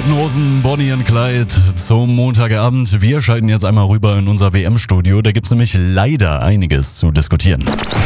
Toten Hosen, Bonnie and Clyde zum Montagabend. Wir schalten jetzt einmal rüber in unser WM-Studio. Da gibt's nämlich leider einiges zu diskutieren.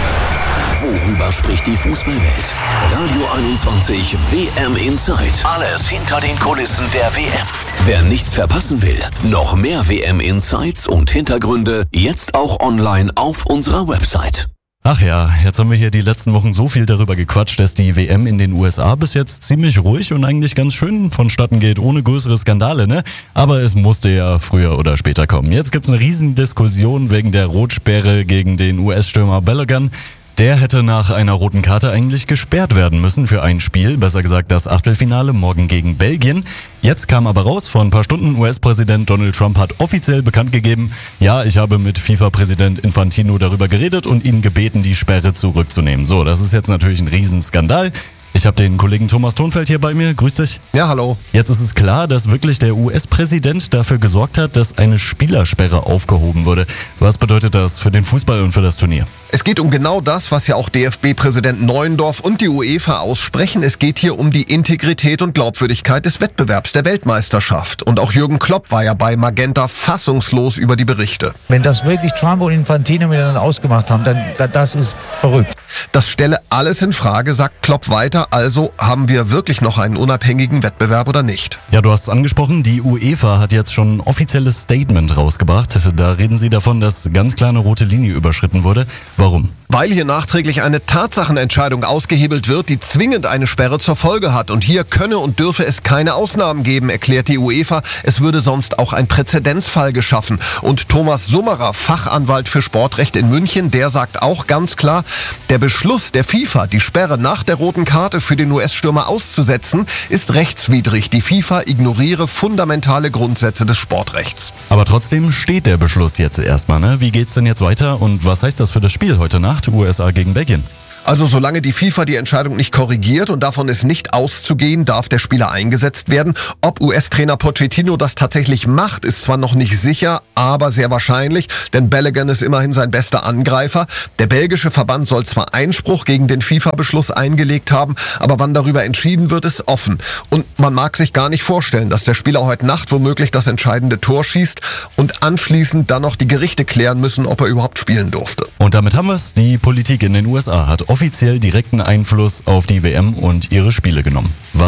Worüber spricht die Fußballwelt? Radio 21 WM Insight. Alles hinter den Kulissen der WM. Wer nichts verpassen will, noch mehr WM Insights und Hintergründe jetzt auch online auf unserer Website. Ach ja, jetzt haben wir hier die letzten Wochen so viel darüber gequatscht, dass die WM in den USA bis jetzt ziemlich ruhig und eigentlich ganz schön vonstatten geht, ohne größere Skandale, ne? Aber es musste ja früher oder später kommen. Jetzt gibt's eine Riesendiskussion wegen der Rotsperre gegen den US-Stürmer Balogun. Der hätte nach einer roten Karte eigentlich gesperrt werden müssen für ein Spiel, besser gesagt das Achtelfinale morgen gegen Belgien. Jetzt kam aber raus, vor ein paar Stunden, US-Präsident Donald Trump hat offiziell bekannt gegeben, ja, ich habe mit FIFA-Präsident Infantino darüber geredet und ihn gebeten, die Sperre zurückzunehmen. So, das ist jetzt natürlich ein Riesenskandal. Ich habe den Kollegen Thomas Thonfeld hier bei mir. Grüß dich. Ja, hallo. Jetzt ist es klar, dass wirklich der US-Präsident dafür gesorgt hat, dass eine Spielersperre aufgehoben wurde. Was bedeutet das für den Fußball und für das Turnier? Es geht um genau das, was ja auch DFB-Präsident Neuendorf und die UEFA aussprechen. Es geht hier um die Integrität und Glaubwürdigkeit des Wettbewerbs der Weltmeisterschaft. Und auch Jürgen Klopp war ja bei Magenta fassungslos über die Berichte. Wenn das wirklich Trump und Infantino miteinander ausgemacht haben, dann das ist verrückt. Das stelle alles in Frage, sagt Klopp weiter. Also haben wir wirklich noch einen unabhängigen Wettbewerb oder nicht? Ja, du hast es angesprochen, die UEFA hat jetzt schon ein offizielles Statement rausgebracht. Da reden sie davon, dass ganz klar eine rote Linie überschritten wurde. Warum? Weil hier nachträglich eine Tatsachenentscheidung ausgehebelt wird, die zwingend eine Sperre zur Folge hat. Und hier könne und dürfe es keine Ausnahmen geben, erklärt die UEFA. Es würde sonst auch ein Präzedenzfall geschaffen. Und Thomas Summerer, Fachanwalt für Sportrecht in München, der sagt auch ganz klar, der Beschluss der FIFA, die Sperre nach der roten Karte für den US-Stürmer auszusetzen, ist rechtswidrig. Die FIFA ignoriere fundamentale Grundsätze des Sportrechts. Aber trotzdem steht der Beschluss jetzt erstmal, ne? Wie geht's denn jetzt weiter und was heißt das für das Spiel heute Nacht? USA gegen Belgien. Also solange die FIFA die Entscheidung nicht korrigiert und davon ist nicht auszugehen, darf der Spieler eingesetzt werden. Ob US-Trainer Pochettino das tatsächlich macht, ist zwar noch nicht sicher, aber sehr wahrscheinlich, denn Balogun ist immerhin sein bester Angreifer. Der belgische Verband soll zwar Einspruch gegen den FIFA-Beschluss eingelegt haben, aber wann darüber entschieden wird, ist offen. Und man mag sich gar nicht vorstellen, dass der Spieler heute Nacht womöglich das entscheidende Tor schießt und anschließend dann noch die Gerichte klären müssen, ob er überhaupt spielen durfte. Und damit haben wir es. Die Politik in den USA hat offiziell direkten Einfluss auf die WM und ihre Spiele genommen.